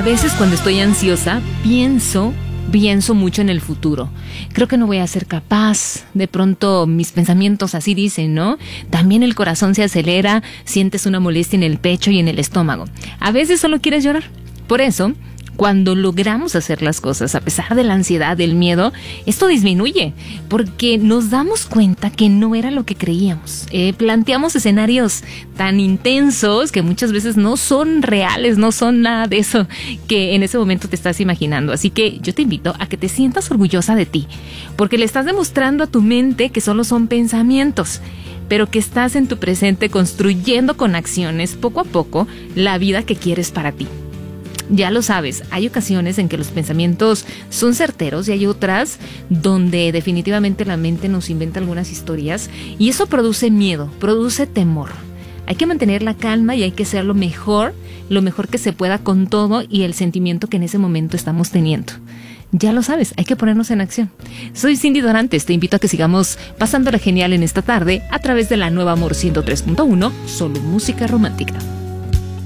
veces cuando estoy ansiosa pienso mucho en el futuro. Creo que no voy a ser capaz. De pronto mis pensamientos así dicen, ¿no? También el corazón se acelera, sientes una molestia en el pecho y en el estómago. A veces solo quieres llorar. Por eso, cuando logramos hacer las cosas a pesar de la ansiedad, del miedo, esto disminuye porque nos damos cuenta que no era lo que creíamos. Planteamos escenarios tan intensos que muchas veces no son reales, no son nada de eso que en ese momento te estás imaginando. Así que yo te invito a que te sientas orgullosa de ti, porque le estás demostrando a tu mente que solo son pensamientos, pero que estás en tu presente construyendo con acciones poco a poco la vida que quieres para ti. Ya lo sabes, hay ocasiones en que los pensamientos son certeros y hay otras donde definitivamente la mente nos inventa algunas historias y eso produce miedo, produce temor. Hay que mantener la calma y hay que hacer lo mejor que se pueda con todo y el sentimiento que en ese momento estamos teniendo. Ya lo sabes, hay que ponernos en acción. Soy Cindy Dorantes, te invito a que sigamos pasándola genial en esta tarde a través de la nueva Amor 103.1, solo música romántica.